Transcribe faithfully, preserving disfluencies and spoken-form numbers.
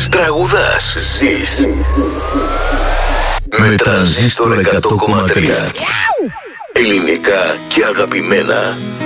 Μιλάς, τραγουδάς, ζεις. Με Τρανζίστορ εκατό κόμμα τρία. Ελληνικά και αγαπημένα.